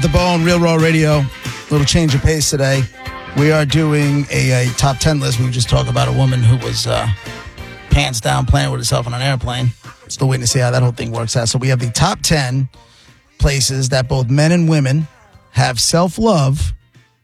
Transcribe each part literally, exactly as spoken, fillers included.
The Bone, Real Raw Radio. Little change of pace today. We are doing a, a top ten list. We just talked about a woman who was uh, pants down playing with herself on an airplane. Still waiting to see how that whole thing works out. So we have the top ten places that both men and women have self-love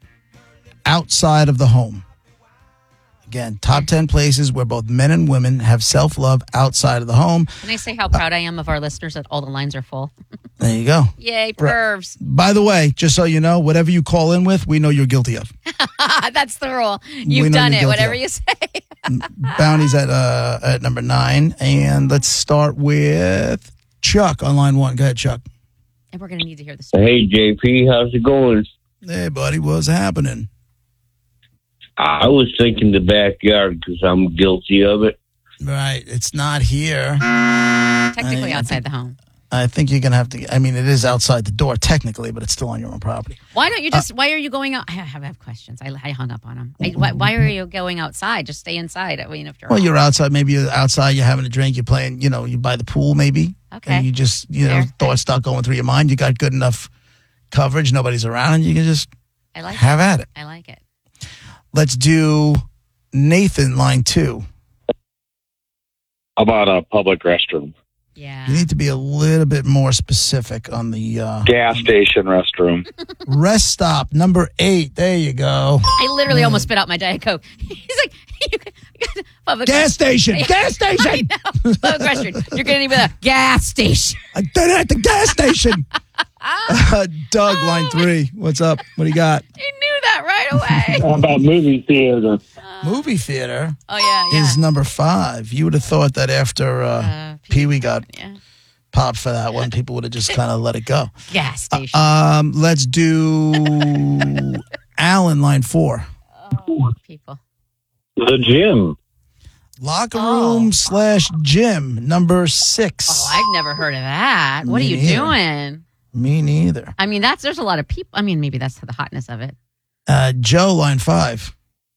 outside of the home. Again, top ten places where both men and women have self-love outside of the home. Can I say how proud I am of our listeners that all the lines are full? There you go. Yay, pervs. By the way, just so you know, whatever you call in with, we know you're guilty of. That's the rule. You've done it, whatever of. you say. Bounty's at uh, at number nine. And let's start with Chuck on line one. Go ahead, Chuck. And we're going to need to hear the story. Hey, J P, how's it going? Hey, buddy, what's happening? I was thinking the backyard because I'm guilty of it. Right. It's not here. Technically I, outside I think, the home. I think you're going to have to, I mean, it is outside the door technically, but it's still on your own property. Why don't you just, uh, why are you going out? I have, I have questions. I, I hung up on them. I, why, why are you going outside? Just stay inside. I mean, if you're well, home. You're outside. Maybe you're outside, you're having a drink, you're playing, you know, you by the pool maybe. Okay. And you just, you know, Fair. thoughts start going through your mind. You got good enough coverage. Nobody's around and you can just I like have it. at it. I like it. Let's do Nathan, line two. How about a public restroom? Yeah. You need to be a little bit more specific on the uh, Gas station restroom. rest stop, number eight. There you go. I literally almost spit out my Diet Coke. He's like, you got public Gas station, gas station. I know. Public restroom. You're going to be the gas station. I did it at the gas station. uh, Doug, line three. What's up? What do you got? He knew that right away. How about movie theater? Movie theater Oh, yeah, yeah. is number five. You would have thought that after uh, Uh, Pee Wee got yeah. popped for that one, people would have just kind of let it go. Gas station. Um, let's do Alan, line four. Oh, people. The gym. Locker Oh. room slash gym, number six. Oh, I've never heard of that. What Me are you neither. doing? Me neither. I mean, that's there's a lot of people. I mean, maybe that's the hotness of it. Uh, Joe, line five.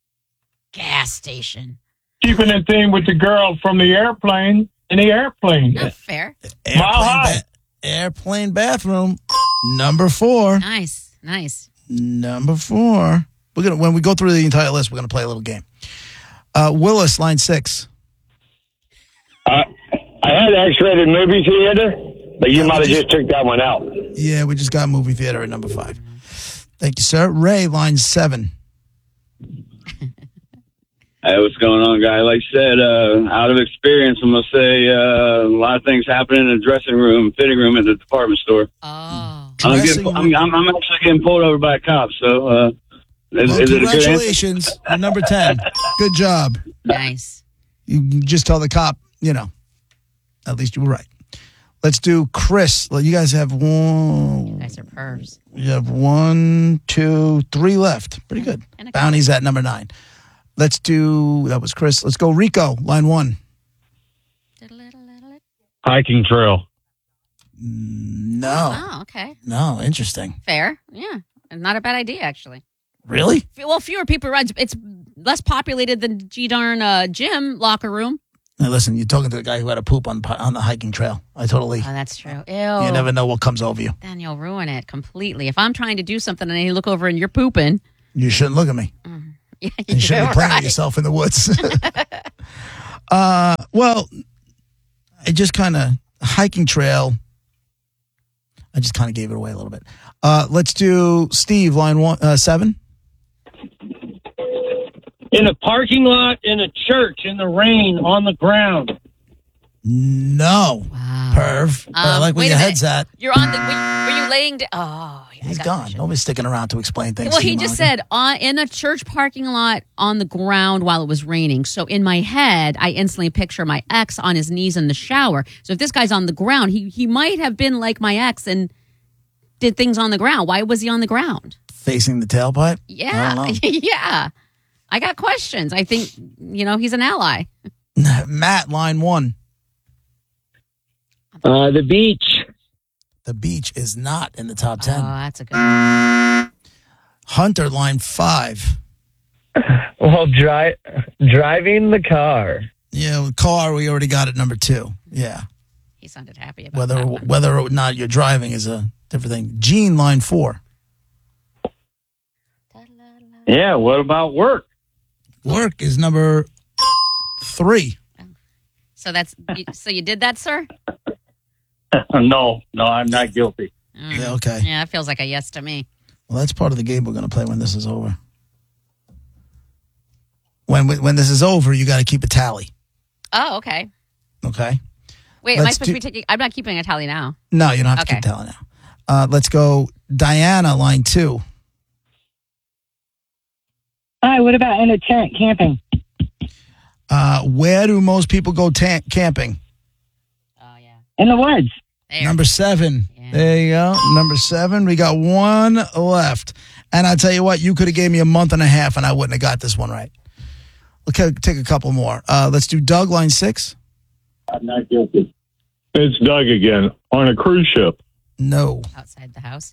Gas station. Keeping in theme with the girl from the airplane in the airplane. Not fair. Mile high. ba- airplane bathroom, number four. Nice, nice. Number four. We're gonna when we go through the entire list, we're gonna play a little game. Uh, Willis, line six. Uh, I had X-rated movie theater, but you might have just took that one out. Yeah, we just got movie theater at number five. Thank you, sir. Ray, line seven. Hey, what's going on, guy? Like I said, uh, out of experience, I'm going to say uh, a lot of things happen in the dressing room, fitting room at the department store. Oh, I'm, Dressing getting, I'm, I'm, I'm actually getting pulled over by a cop, so uh, is, Well, is it a good answer? congratulations. You're number ten. Good job. nice. You can just tell the cop, you know, at least you were right. Let's do Chris. Well, you guys have You one. guys are pervs. You have one, two, three left. Pretty good. And a Bounty's at number nine. Let's do, that was Chris. Let's go Rico, line one. Hiking trail. No. Oh, okay. No, interesting. Fair. Yeah. Not a bad idea, actually. Really? Well, fewer people run. It's less populated than G darn uh, gym locker room. Now listen, you're talking to the guy who had a poop on on the hiking trail. I totally, Oh, that's true. Ew. you never know what comes over you. Then you'll ruin it completely. If I'm trying to do something and I look over and you're pooping, You shouldn't look at me. yeah, You shouldn't be playing with yourself in the woods. uh, well, I just kind of, hiking trail, I just kind of gave it away a little bit. Uh, let's do Steve, line one, uh, seven. In a parking lot in a church in the rain on the ground. No. Wow. Perv. But I Um, like where wait your a head's minute. at. You're on the. Were you, were you laying down? Oh, yeah, I He's got gone. questions. Nobody's sticking around to explain things. Well, to he you, just Monica. said uh, in a church parking lot on the ground while it was raining. So in my head, I instantly picture my ex on his knees in the shower. So if this guy's on the ground, he he might have been like my ex and did things on the ground. Why was he on the ground? Facing the tailpipe? I Yeah, don't know. yeah. I got questions. I think you know he's an ally. Matt, line one. Uh, the beach. The beach is not in the top Oh, ten. that's a good one. Hunter, line five. Well, dri- driving the car. Yeah, with car, we already got it number two. Yeah. He sounded happy about Whether that one. whether or not you're driving is a different thing. Gene, line four. Yeah, what about work? Work is number three. So that's so you did that, sir? no, no, I'm not guilty. Mm. Yeah, okay. Yeah, that feels like a yes to me. Well, that's part of the game we're going to play when this is over. When when this is over, you got to keep a tally. Oh, okay. Okay. Wait, am I Let's supposed do- to be taking? I'm not keeping a tally now. No, you don't have to Okay. keep tally now. Uh, let's go, Diana, line two. Hi, what about in a tent camping? Uh, where do most people go ta- camping? Oh yeah. In the woods. There. Number seven. Yeah. There you go. Number seven. We got one left. And I'll tell you what, you could have gave me a month and a half and I wouldn't have got this one right. Okay, take a couple more. Uh, let's do Doug, line six. I'm not guilty. It's Doug again on a cruise ship. No. Outside the house.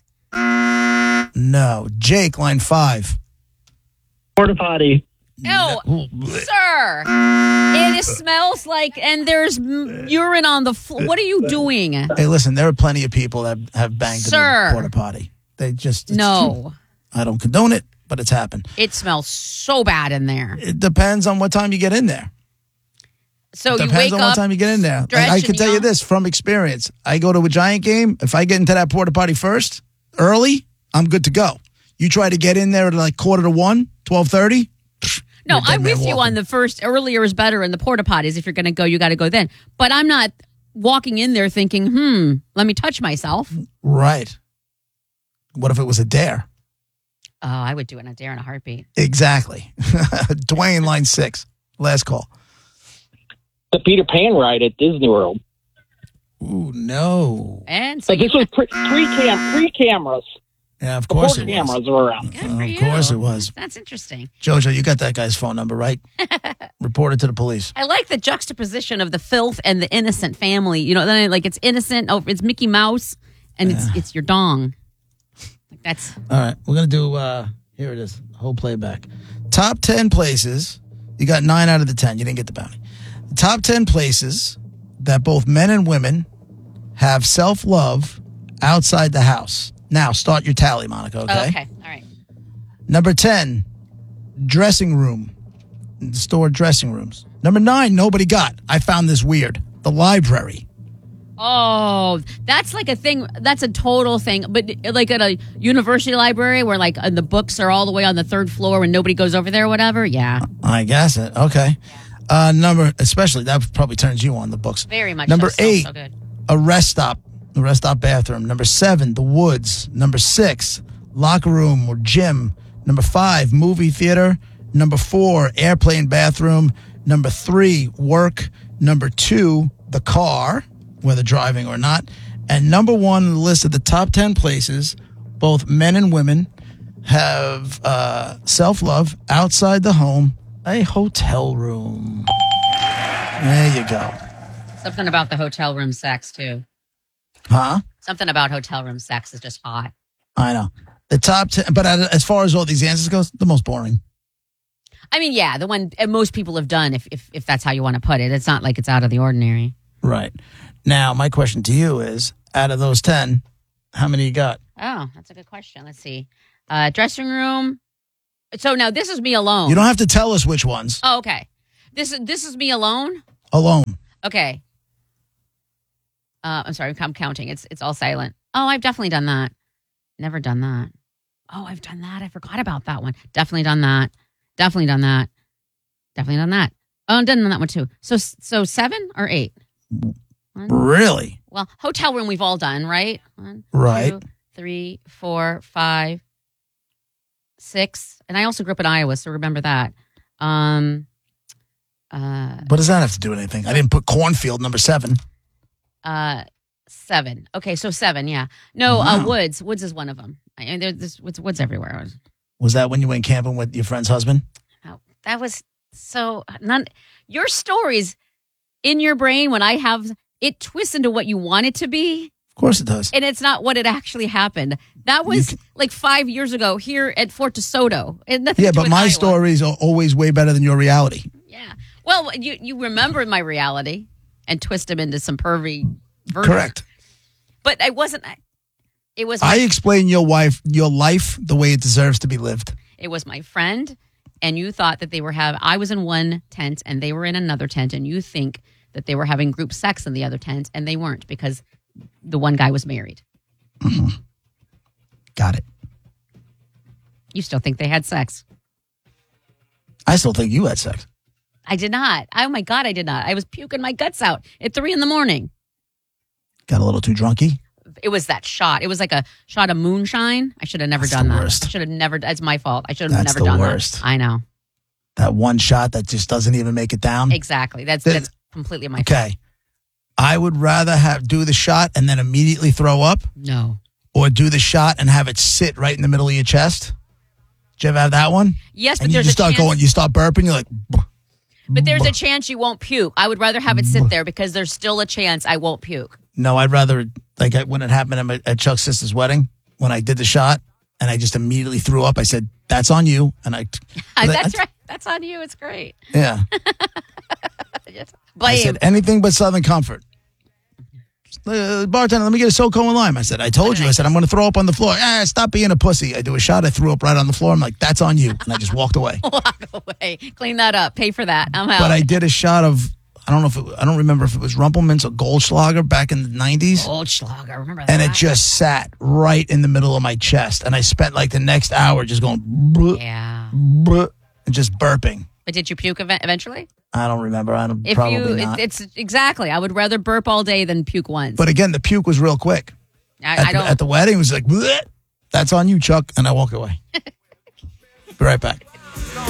No. Jake, line five. Porta potty. No, sir. It is, smells like, and there's m- urine on the floor. What are you doing? Hey, listen, there are plenty of people that have banged Sir. in the porta potty. They just, it's No, true. I don't condone it, but it's happened. it smells so bad in there. It depends on what time you get in there. So It you depends wake on up. what time you get in there. stretch I, I and can tell you yawn. this from experience. I go to a Giant game. If I get into that porta potty first, early, I'm good to go. You try to get in there at like quarter to one, twelve thirty. No, You're a dead I'm man with you walking. on the first. Earlier is better in the porta potties. If you're going to go, you got to go then. But I'm not walking in there thinking, hmm, let me touch myself. Right. What if it was a dare? Oh, I would do it in a dare in a heartbeat. Exactly. Dwayne, line six. Last call. The Peter Pan ride at Disney World. Ooh, no. And so But this was pre pre cam pre cameras. Yeah, of Before course it cameras was. were around. good for Of you. course it was. That's interesting. Jojo, you got that guy's phone number, right? Report it to the police. I like the juxtaposition of the filth and the innocent family. You know, then like it's innocent. Oh, it's Mickey Mouse, and it's it's your dong. Like that's All right, we're gonna do. uh Here it is, whole playback. Top ten places. You got nine out of the ten. You didn't get the bounty. The top ten places that both men and women have self-love outside the house. Now, start your tally, Monica. Okay. oh, okay. All right. Number ten, dressing room. Store dressing rooms. Number nine, nobody got. I found this weird. The library. Oh, that's like a thing. That's a total thing. But like at a university library where like uh, the books are all the way on the third floor and nobody goes over there or whatever. Yeah, I guess it. Okay. Uh, number, especially that probably turns you on the books. very much. Number so. Smells eight, so good. a rest stop, the rest stop bathroom. Number seven, the woods. Number six, locker room or gym. Number five, movie theater. Number four, airplane bathroom. Number three, work. Number two, the car, whether driving or not. And number one on the list of the top ten places, both men and women have uh, self-love outside the home, a hotel room. There you go. Something about the hotel room sex too. Huh? Something about hotel room sex is just hot. I know. The top ten, but as far as all these answers goes, the most boring. I mean, yeah, the one uh, most people have done, if, if if that's how you want to put it. It's not like it's out of the ordinary. Right. Now, my question to you is, out of those ten, how many you got? Oh, that's a good question. Let's see. Uh, dressing room. So now this is me alone. You don't have to tell us which ones. Oh, okay. This is this is me alone. Alone. Okay. Uh, I'm sorry, I'm counting. It's it's all silent. Oh, I've definitely done that. Never done that. Oh, I've done that. I forgot about that one. Definitely done that. Definitely done that. Definitely done that. Oh, I've done that one too. So so seven or eight? One. Really? Well, hotel room we've all done, right? One, Right. two, three, four, five, six. And I also grew up in Iowa, so remember that. Um, uh, What does that have to do with anything? I didn't put cornfield number seven. uh, seven. Okay, so seven. Yeah. No, uh, Wow. woods. Woods is one of them. I mean, there's there's woods, woods everywhere. Was that when you went camping with your friend's husband? Oh, that was so none. Your stories in your brain when I have it twists into what you want it to be. Of course it does. And it's not what it actually happened. That was You like five years ago here at Fort DeSoto. It had nothing Yeah, to do but with my Iowa. stories are always way better than your reality. Yeah. Well, you you remember my reality and twist them into some pervy version. Correct. But I wasn't. It was. I explain your wife, your life the way it deserves to be lived. It was my friend, and you thought that they were having, I was in one tent and they were in another tent, and you think that they were having group sex in the other tent, and they weren't because the one guy was married. Mm-hmm. Got it. You still think they had sex? I still think you had sex. I did not. Oh my God, I did not. I was puking my guts out at three in the morning. Got a little too drunky? It was that shot. It was like a shot of moonshine. I should have never That's done the that. worst. I should have never. It's my fault. I should have That's never the done worst. that. I know. That one shot that just doesn't even make it down? Exactly. That's Th- that's completely my fault. Okay. I would rather have do the shot and then immediately throw up, No. or do the shot and have it sit right in the middle of your chest. Did you ever have that one? Yes, but And you there's just a start chance. going, you start burping, you're like, "Buh." But there's a chance you won't puke. I would rather have it sit there because there's still a chance I won't puke. No, I'd rather, like I- when it happened at, my, at Chuck's sister's wedding, when I did the shot and I just immediately threw up, I said, that's on you. And I, That's right. That's on you. It's great. Yeah. Just I blame. said, anything but Southern Comfort. Uh, bartender, let me get a SoCo and lime. I said, I told you. I said, I'm going to throw up on the floor. Ah, stop being a pussy. I do a shot. I threw up right on the floor. I'm like, that's on you. And I just walked away. Walk away. Clean that up. Pay for that. I'm out. But I did a shot of, I don't know if it, I don't remember if it was Rumpelmans or Goldschlager back in the nineties. Goldschlager. I remember that. And it just sat right in the middle of my chest. And I spent like the next hour just going, bleh, Yeah. bleh, and just burping. But did you puke ev- eventually? I don't remember. I don't, If probably you, not. it, it's exactly. I would rather burp all day than puke once. But again, the puke was real quick. I, At, I the, don't. at the wedding, it was like, bleh, that's on you, Chuck. And I walk away. Be right back.